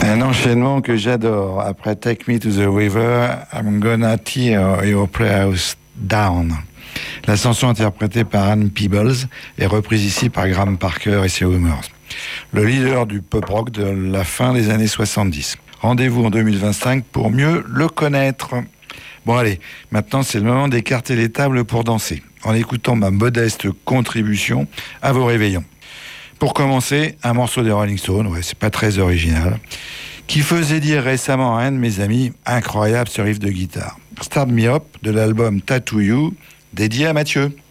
Un enchaînement que j'adore. Après Take Me to the River, I'm Gonna Tear Your Playhouse Down. La chanson interprétée par Ann Peebles est reprise ici par Graham Parker et ses Hummers, le leader du pop rock de la fin des années 70. Rendez-vous en 2025 pour mieux le connaître. Bon allez, maintenant c'est le moment d'écarter les tables pour danser, en écoutant ma modeste contribution à vos réveillons. Pour commencer, un morceau des Rolling Stones, ouais, c'est pas très original, qui faisait dire récemment à un de mes amis, incroyable ce riff de guitare. Start Me Up de l'album Tattoo You, dédié à Mathieu.